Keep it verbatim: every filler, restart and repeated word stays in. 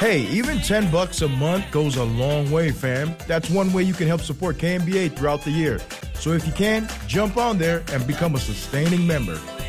Hey, even ten bucks a month goes a long way, fam. That's one way you can help support K M B A throughout the year. So if you can, jump on there and become a sustaining member.